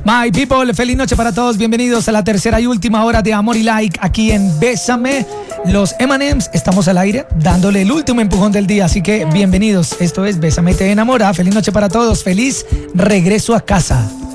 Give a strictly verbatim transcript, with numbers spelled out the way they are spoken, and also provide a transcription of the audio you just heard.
My people, feliz noche para todos. Bienvenidos a la tercera y última hora de Amor y Like aquí en Bésame. Los eme and ems, estamos al aire dándole el último empujón del día, así que bienvenidos. Esto es Bésame te enamora. Feliz noche para todos. Feliz regreso a casa.